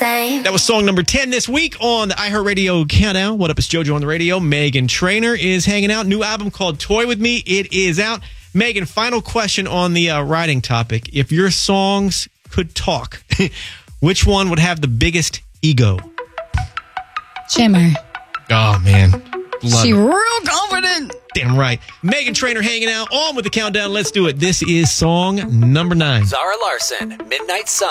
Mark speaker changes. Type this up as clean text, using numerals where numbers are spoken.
Speaker 1: same.
Speaker 2: That was song number 10 this week on the iHeartRadio Countdown. What up, it's JoJo on the radio. Meghan Trainor is hanging out. New album called Toy With Me. It is out. Meghan, final question on the writing topic. If your songs could talk, which one would have the biggest ego?
Speaker 3: Shimmer.
Speaker 2: Oh, man. Love
Speaker 3: She
Speaker 2: it.
Speaker 3: real confident.
Speaker 2: Damn right. Meghan Trainor hanging out on with the countdown. Let's do it. This is song number 9.
Speaker 4: Zara Larson, Midnight Sun.